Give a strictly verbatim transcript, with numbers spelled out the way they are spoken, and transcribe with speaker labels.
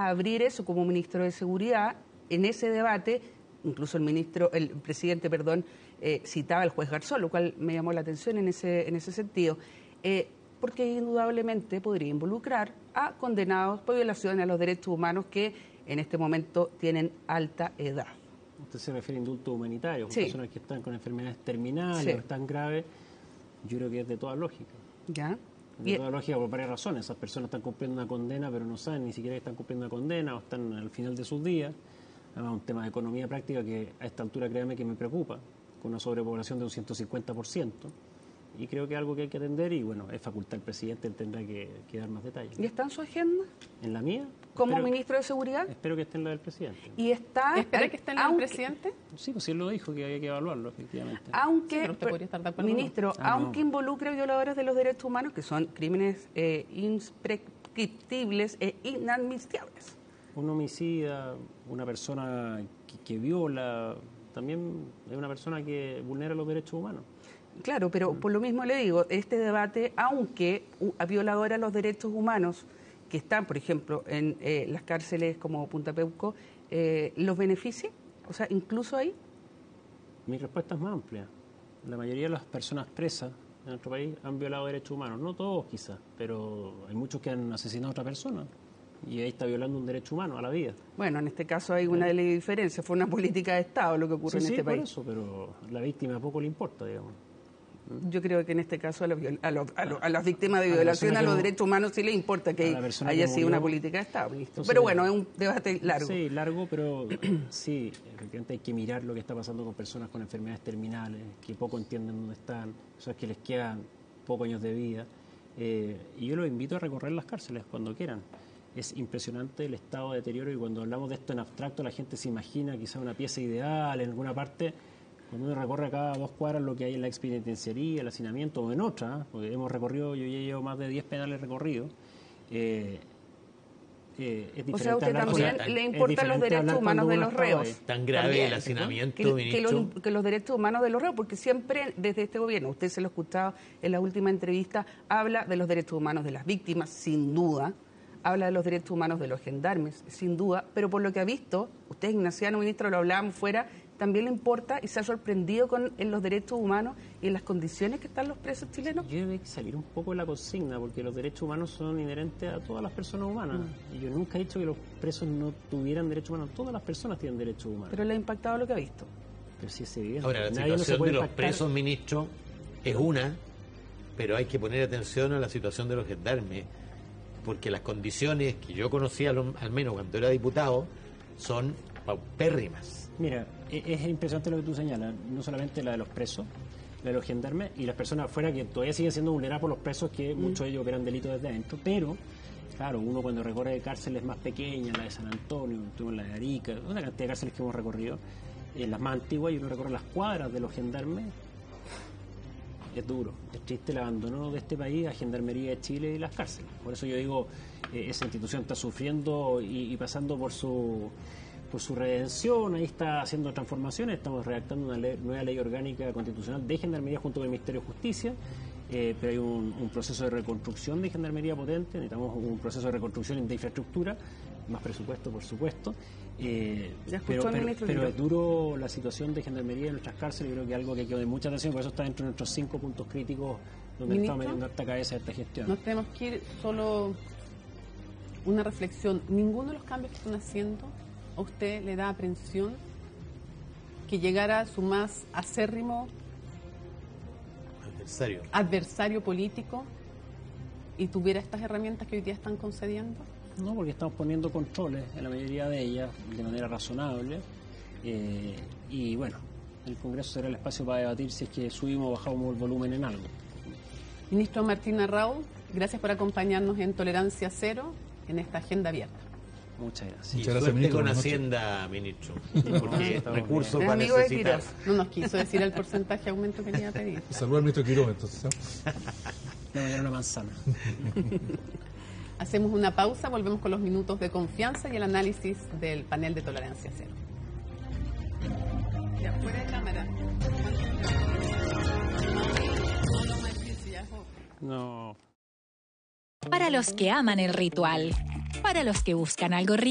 Speaker 1: a abrir eso como ministro de Seguridad. En ese debate, incluso el ministro, el presidente, perdón, eh, citaba al juez Garzón, lo cual me llamó la atención en ese, en ese sentido, eh, porque indudablemente podría involucrar a condenados por violaciones a los derechos humanos que en este momento tienen alta edad.
Speaker 2: Usted se refiere a indultos humanitarios,
Speaker 1: sí.
Speaker 2: personas que están con enfermedades terminales
Speaker 1: sí.
Speaker 2: o están graves. Yo creo que es de toda lógica.
Speaker 1: ¿Ya?
Speaker 2: De toda lógica por varias razones. Esas personas están cumpliendo una condena, pero no saben ni siquiera que están cumpliendo una condena o están al final de sus días. Además, un tema de economía práctica que a esta altura, créame que me preocupa, con una sobrepoblación de un ciento cincuenta por ciento. Y creo que es algo que hay que atender y, bueno, es facultad del presidente, él tendrá que, que dar más detalles.
Speaker 1: ¿Y está en su agenda?
Speaker 2: ¿En la mía?
Speaker 1: ¿Como
Speaker 2: espero,
Speaker 1: ministro de Seguridad?
Speaker 2: Espero que esté en la del presidente.
Speaker 1: ¿Y está?
Speaker 3: ¿Espera que esté en la del presidente?
Speaker 2: Sí, pues sí, él lo dijo, que había que evaluarlo, efectivamente.
Speaker 1: Aunque,
Speaker 3: sí, pero usted podría estar de acuerdo,
Speaker 1: ministro,
Speaker 2: ah,
Speaker 1: aunque
Speaker 2: no.
Speaker 1: involucre violadores de los derechos humanos, que son crímenes eh, imprescriptibles e inadmisibles.
Speaker 2: Un homicida, una persona que, que viola, también es una persona que vulnera los derechos humanos.
Speaker 1: Claro, pero por lo mismo le digo, este debate, aunque a violadores a los derechos humanos que están, por ejemplo, en eh, las cárceles como Punta Peuco, eh, ¿los beneficia? O sea, incluso ahí.
Speaker 2: Mi respuesta es más amplia. La mayoría de las personas presas en nuestro país han violado derechos humanos. No todos, quizás, pero hay muchos que han asesinado a otra persona. Y ahí está violando un derecho humano a la vida.
Speaker 1: Bueno, en este caso hay una ley de diferencia. Fue una política de Estado lo que ocurre
Speaker 2: sí,
Speaker 1: en
Speaker 2: sí,
Speaker 1: este
Speaker 2: por
Speaker 1: país.
Speaker 2: Eso, pero la víctima poco le importa, digamos.
Speaker 1: Yo creo que en este caso a, los, a, los, a, los, a las víctimas de violación a los derechos humanos sí les importa que haya sido una política de Estado. Entonces, pero bueno, es un debate largo.
Speaker 2: Sí, largo, pero sí, efectivamente hay que mirar lo que está pasando con personas con enfermedades terminales, que poco entienden dónde están, personas que les quedan pocos años de vida. Eh, y yo los invito a recorrer las cárceles cuando quieran. Es impresionante el estado de deterioro y cuando hablamos de esto en abstracto la gente se imagina quizá una pieza ideal en alguna parte. Cuando uno recorre cada dos cuadras lo que hay en la expenitenciaría, el hacinamiento o en otra, porque hemos recorrido, yo ya llevo más de diez penales recorridos, eh, eh, es diferente.
Speaker 1: O sea, a usted
Speaker 2: hablar
Speaker 1: también
Speaker 2: con,
Speaker 1: le importan los derechos humanos de los reos.
Speaker 4: Tan grave
Speaker 1: también,
Speaker 4: el hacinamiento,
Speaker 1: que,
Speaker 4: ministro.
Speaker 1: que, lo, que los derechos humanos de los reos, porque siempre desde este gobierno, usted se lo ha escuchado en la última entrevista, habla de los derechos humanos de las víctimas, sin duda, habla de los derechos humanos de los gendarmes, sin duda, pero por lo que ha visto, usted es ignaciano, ministro, lo hablábamos fuera, también le importa y se ha sorprendido con en los derechos humanos y en las condiciones que están los presos chilenos.
Speaker 2: Yo debo salir un poco de la consigna, porque los derechos humanos son inherentes a todas las personas humanas. Mm. Y yo nunca he dicho que los presos no tuvieran derechos humanos. Todas las personas tienen derechos humanos.
Speaker 1: Pero le ha impactado lo que ha visto.
Speaker 2: Pero sí es evidente.
Speaker 4: Ahora, la
Speaker 2: Nadie
Speaker 4: situación
Speaker 2: no
Speaker 4: de los
Speaker 2: impactar.
Speaker 4: presos, ministro, es una, pero hay que poner atención a la situación de los gendarmes, porque las condiciones que yo conocía, al menos cuando era diputado, son paupérrimas.
Speaker 2: Mira, es impresionante lo que tú señalas, no solamente la de los presos, la de los gendarmes y las personas afuera que todavía siguen siendo vulneradas por los presos, que mm. muchos de ellos operan delitos desde adentro, pero, claro, uno cuando recorre cárceles más pequeñas, la de San Antonio, la de Arica, una cantidad de cárceles que hemos recorrido, eh, las más antiguas, y uno recorre las cuadras de los gendarmes, es duro, es triste el abandono de este país a Gendarmería de Chile y las cárceles. Por eso yo digo, eh, esa institución está sufriendo y, y pasando por su... por su redención, ahí está haciendo transformaciones, estamos redactando una ley, nueva ley orgánica constitucional de Gendarmería junto con el Ministerio de Justicia, eh, pero hay un, un proceso de reconstrucción de Gendarmería potente, necesitamos un proceso de reconstrucción de infraestructura, más presupuesto, por supuesto, eh, pero, pero, pero es duro la situación de Gendarmería en nuestras cárceles, yo creo que es algo que quedó de mucha atención, por eso está dentro de nuestros cinco puntos críticos donde estamos metiendo esta cabeza de esta gestión.
Speaker 3: Nos tenemos que ir solo una reflexión, ninguno de los cambios que están haciendo ¿a usted le da aprensión que llegara su más acérrimo
Speaker 4: adversario.
Speaker 3: adversario político y tuviera estas herramientas que hoy día están concediendo?
Speaker 2: No, porque estamos poniendo controles en la mayoría de ellas de manera razonable eh, y bueno, el Congreso será el espacio para debatir si es que subimos o bajamos el volumen en algo.
Speaker 3: Ministro Martín Arrau, gracias por acompañarnos en Tolerancia Cero en esta agenda abierta.
Speaker 2: Muchas gracias.
Speaker 4: Y
Speaker 5: Muchas gracias,
Speaker 4: suerte
Speaker 5: ministro.
Speaker 4: con Hacienda, ministro, porque
Speaker 2: no,
Speaker 4: recursos
Speaker 1: es
Speaker 4: para
Speaker 1: amigo de
Speaker 4: necesitar.
Speaker 1: Quirós.
Speaker 3: No nos quiso decir el porcentaje de aumento que le iba a pedir.
Speaker 5: Saludos al ministro Quiroga, entonces. ¿eh?
Speaker 2: No, era una manzana.
Speaker 3: Hacemos una pausa, volvemos con los minutos de confianza y el análisis del panel de Tolerancia Cero. Ya, fuera de cámara.
Speaker 2: No.
Speaker 6: Para los que aman el ritual, para los que buscan algo rico.